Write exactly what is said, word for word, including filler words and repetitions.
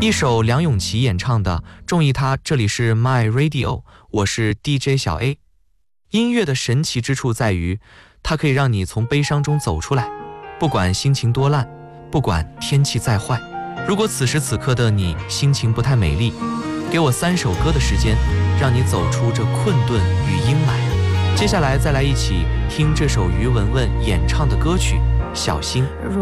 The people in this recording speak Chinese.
一首梁咏琪演唱的《中意它》，这里是 My Radio， 我是 D J 小 A。 音乐的神奇之处在于，它可以让你从悲伤中走出来，不管心情多烂，不管天气再坏。如果此时此刻的你心情不太美丽，给我三首歌的时间，让你走出这困顿与阴霾。接下来再来一起听这首于文文演唱的歌曲《小心》。